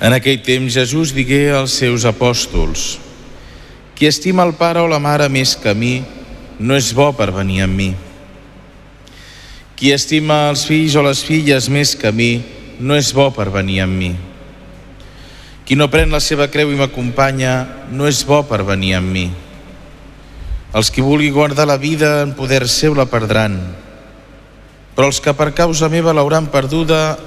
En aquell temps Jesús digué als seus apòstols: qui estima el pare o la mare més que a mi, no és bo per venir amb mi. Qui estima els fills o les filles més que a mi, no és bo per venir amb mi. Qui no pren la seva creu i m'acompanya, no és bo per venir amb mi. Els qui vulguin guardar la vida en poder seu la perdran, però els que per causa meva l'hauran perduda